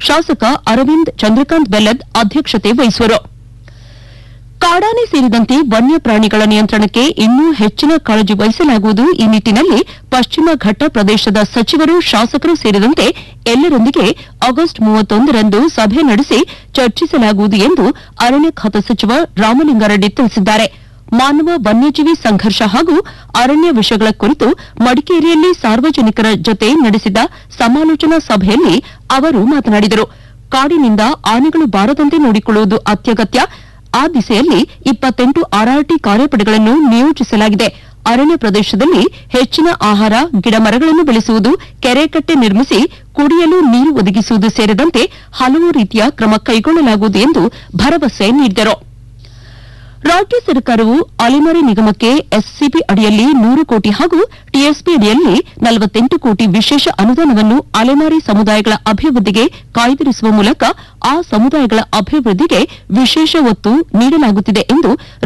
ಶಾಸಕ ಅರವಿಂದ್ ಚಂದ್ರಕಾಂತ್ ಬೆಲ್ಲದ್ ಅಧ್ಯಕ್ಷತೆ ವಹಿಸುವರು. ಕಾಡಾನೆ ಸೇರಿದಂತೆ ವನ್ಯ ಪ್ರಾಣಿಗಳ ನಿಯಂತ್ರಣಕ್ಕೆ ಇನ್ನೂ ಹೆಚ್ಚಿನ ಕಾಳಜಿ ವಹಿಸಲಾಗುವುದು. ಈ ನಿಟ್ಟಿನಲ್ಲಿ ಪಶ್ಚಿಮ ಘಟ್ಟ ಪ್ರದೇಶದ ಸಚಿವರು, ಶಾಸಕರು ಸೇರಿದಂತೆ ಎಲ್ಲರೊಂದಿಗೆ ಆಗಸ್ಟ್ 31ರಂದು ಸಭೆ ನಡೆಸಿ ಚರ್ಚಿಸಲಾಗುವುದು ಎಂದು ಅರಣ್ಯ ಖಾತೆ ಸಚಿವ ರಾಮಲಿಂಗಾರೆಡ್ಡಿ ತಿಳಿಸಿದ್ದಾರೆ. ಮಾನವ ವನ್ಯಜೀವಿ ಸಂಘರ್ಷ ಹಾಗೂ ಅರಣ್ಯ ವಿಷಯಗಳ ಕುರಿತು ಮಡಿಕೇರಿಯಲ್ಲಿ ಸಾರ್ವಜನಿಕರ ಜೊತೆ ನಡೆಸಿದ ಸಮಾಲೋಚನಾ ಸಭೆಯಲ್ಲಿ ಅವರು ಮಾತನಾಡಿದರು. ಕಾಡಿನಿಂದ ಆನೆಗಳು ಬಾರದಂತೆ ನೋಡಿಕೊಳ್ಳುವುದು ಅತ್ಯಗತ್ಯ. ಆ ದಿಸೆಯಲ್ಲಿ 28 ಆರ್ಆರ್ಟಿ ಕಾರ್ಯಪಡೆಗಳನ್ನು ನಿಯೋಜಿಸಲಾಗಿದೆ. ಅರಣ್ಯ ಪ್ರದೇಶದಲ್ಲಿ ಹೆಚ್ಚಿನ ಆಹಾರ, ಗಿಡಮರಗಳನ್ನು ಬೆಳೆಸುವುದು, ಕೆರೆಕಟ್ಟೆ ನಿರ್ಮಿಸಿ ಕುಡಿಯಲು ನೀರು ಒದಗಿಸುವುದು ಸೇರಿದಂತೆ ಹಲವು ರೀತಿಯ ಕ್ರಮ ಕೈಗೊಳ್ಳಲಾಗುವುದು ಎಂದು ಭರವಸೆ ನೀಡಿದರು. ರಾಜ್ಯ ಸರ್ಕಾರವು ಅಲೆಮಾರಿ ನಿಗಮಕ್ಕೆ ಎಸ್ಸಿಪಿ ಅಡಿಯಲ್ಲಿ 100 ಕೋಟಿ ಹಾಗೂ ಟಿಎಸ್ಪಿ ಅಡಿಯಲ್ಲಿ 48 ಕೋಟಿ ವಿಶೇಷ ಅನುದಾನವನ್ನು ಅಲೆಮಾರಿ ಸಮುದಾಯಗಳ ಅಭಿವೃದ್ಧಿಗೆ ಕಾಯ್ದಿರಿಸುವ ಮೂಲಕ ಆ ಸಮುದಾಯಗಳ ಅಭಿವೃದ್ಧಿಗೆ ವಿಶೇಷ ಒತ್ತು ನೀಡಲಾಗುತ್ತಿದೆ ಎಂದು